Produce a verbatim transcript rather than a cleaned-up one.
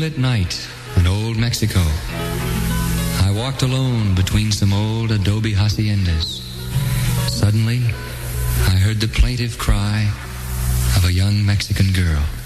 moonlit night in old Mexico. I walked alone between some old adobe haciendas. Suddenly, I heard the plaintive cry of a young Mexican girl.